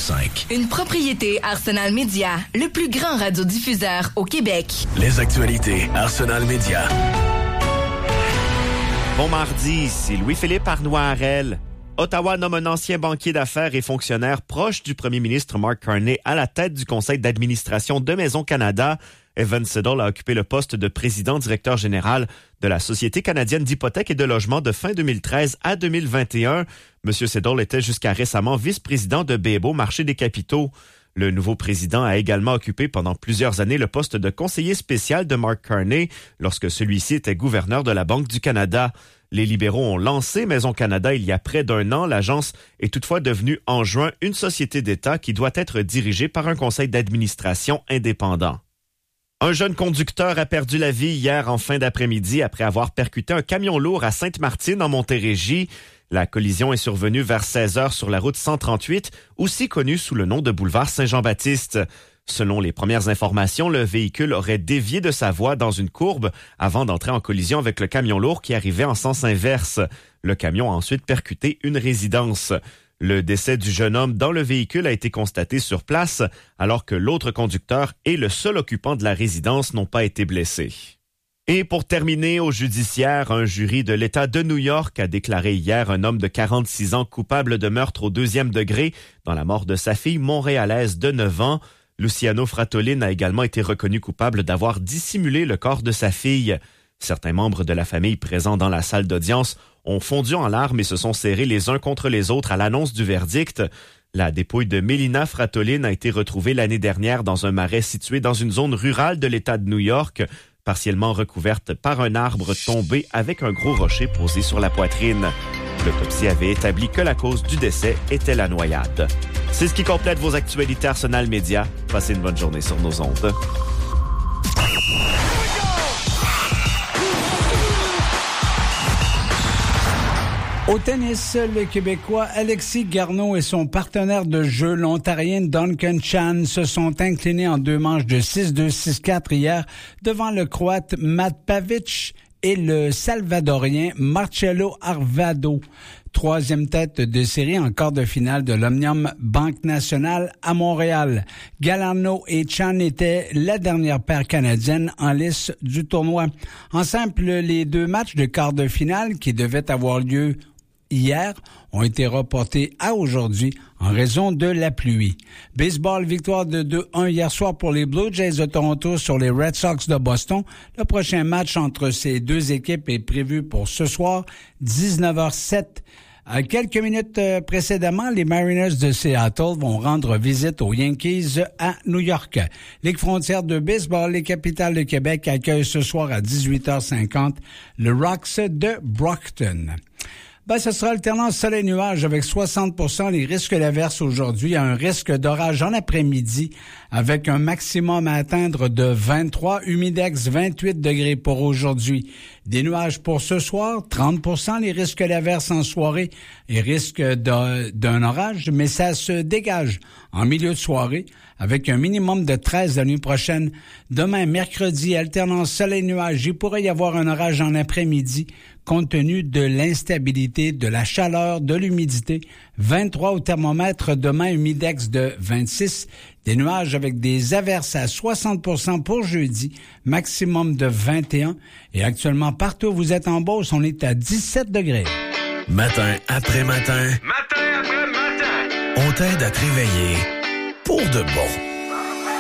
101.5. Une propriété Arsenal Média, le plus grand radiodiffuseur au Québec. Les actualités Arsenal Média. Bon mardi, ici Louis-Philippe Arnois-Harel. Ottawa nomme un ancien banquier d'affaires et fonctionnaire proche du premier ministre Mark Carney à la tête du conseil d'administration de Maison Canada. Evan Siddall a occupé le poste de président-directeur général de la Société canadienne d'hypothèques et de logement de fin 2013 à 2021. M. Siddall était jusqu'à récemment vice-président de BMO Marché des capitaux. Le nouveau président a également occupé pendant plusieurs années le poste de conseiller spécial de Mark Carney lorsque celui-ci était gouverneur de la Banque du Canada. Les libéraux ont lancé Maison Canada il y a près d'un an. L'agence est toutefois devenue en juin une société d'État qui doit être dirigée par un conseil d'administration indépendant. Un jeune conducteur a perdu la vie hier en fin d'après-midi après avoir percuté un camion lourd à Sainte-Martine en Montérégie. La collision est survenue vers 16 heures sur la route 138, aussi connue sous le nom de boulevard Saint-Jean-Baptiste. Selon les premières informations, le véhicule aurait dévié de sa voie dans une courbe avant d'entrer en collision avec le camion lourd qui arrivait en sens inverse. Le camion a ensuite percuté une résidence. Le décès du jeune homme dans le véhicule a été constaté sur place, alors que l'autre conducteur et le seul occupant de la résidence n'ont pas été blessés. Et pour terminer, au judiciaire, un jury de l'État de New York a déclaré hier un homme de 46 ans coupable de meurtre au 2e degré dans la mort de sa fille montréalaise de 9 ans. Luciano Fratolin a également été reconnu coupable d'avoir dissimulé le corps de sa fille. Certains membres de la famille présents dans la salle d'audience ont fondu en larmes et se sont serrés les uns contre les autres à l'annonce du verdict. La dépouille de Melina Fratolin a été retrouvée l'année dernière dans un marais situé dans une zone rurale de l'État de New York, partiellement recouverte par un arbre tombé avec un gros rocher posé sur la poitrine. L'autopsie avait établi que la cause du décès était la noyade. C'est ce qui complète vos actualités Arsenal Média. Passez une bonne journée sur nos ondes. Au tennis, le Québécois Alexis Garneau et son partenaire de jeu, l'Ontarien Duncan Chan, se sont inclinés en 2 manches de 6-2, 6-4 hier devant le Croate Matt Pavic et le Salvadorien Marcelo Arvado. 3e tête de série en quart de finale de l'Omnium Banque Nationale à Montréal. Garneau et Chan étaient la dernière paire canadienne en lice du tournoi. En simple, les 2 matchs de quart de finale qui devaient avoir lieu hier ont été reportés à aujourd'hui en raison de la pluie. Baseball, victoire de 2-1 hier soir pour les Blue Jays de Toronto sur les Red Sox de Boston. Le prochain match entre ces 2 équipes est prévu pour ce soir, 19h07. Quelques minutes précédemment, les Mariners de Seattle vont rendre visite aux Yankees à New York. Ligue frontière de baseball, les Capitales de Québec accueillent ce soir à 18h50 le Rocks de Brockton. Ce sera alternance soleil-nuage avec 60% les risques d'averse aujourd'hui. Il y a un risque d'orage en après-midi avec un maximum à atteindre de 23, humidex 28 degrés pour aujourd'hui. Des nuages pour ce soir, 30% les risques d'averse en soirée et risque d'un orage, mais ça se dégage en milieu de soirée avec un minimum de 13 la nuit prochaine. Demain, mercredi, alternance soleil-nuage. Il pourrait y avoir un orage en après-midi compte tenu de l'instabilité, de la chaleur, de l'humidité. 23 au thermomètre, demain, humidex de 26. Des nuages avec des averses à 60% pour jeudi, maximum de 21. Et actuellement, partout où vous êtes en Beauce, on est à 17 degrés. Matin après matin. Matin après matin. On t'aide à te réveiller pour de bon.